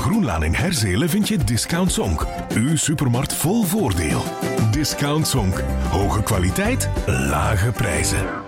Groenlaan in Herzelen vind je Discount Zonk. Uw supermarkt vol voordeel. Discount Zonk. Hoge kwaliteit, lage prijzen.